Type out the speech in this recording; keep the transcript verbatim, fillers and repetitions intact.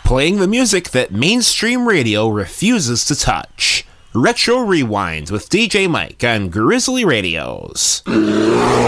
playing the music that mainstream radio refuses to touch. Retro Rewind with D J Mike on Grizzly Radios.